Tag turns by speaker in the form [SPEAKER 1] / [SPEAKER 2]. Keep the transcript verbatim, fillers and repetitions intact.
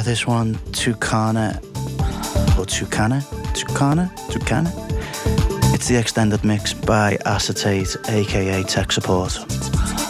[SPEAKER 1] Yeah, this one, Tucana, or Tucana, Tucana, Tucana. It's the extended mix by Acetate, aka Tech Support.